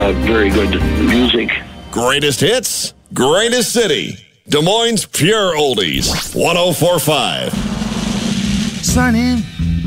very good music. Greatest hits, greatest city. Des Moines Pure Oldies, 104.5. Sign in.